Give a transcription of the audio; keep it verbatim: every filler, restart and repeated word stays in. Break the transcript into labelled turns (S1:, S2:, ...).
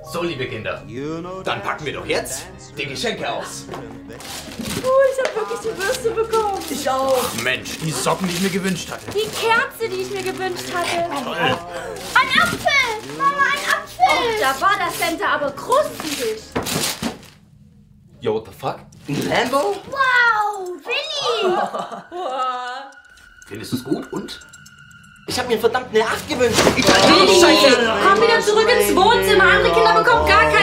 S1: So, liebe Kinder, dann packen wir doch jetzt die Geschenke aus.
S2: Oh, ich hab wirklich die Bürste bekommen.
S3: Ich auch.
S1: Mensch, die Socken, die ich mir gewünscht hatte.
S2: Die Kerze, die ich mir gewünscht hatte.
S1: Toll.
S2: Ein Apfel! Mama, ein Apfel! Oh, da war das Center aber krustig.
S1: Yo, what the fuck?
S3: Ein Lambo?
S2: Wow, Willi!
S1: Findest du es gut und?
S3: Ich hab mir verdammt eine acht gewünscht. Ich
S2: Willi, komm wieder zurück ins Wohnzimmer. Andere Kinder bekommen gar keine.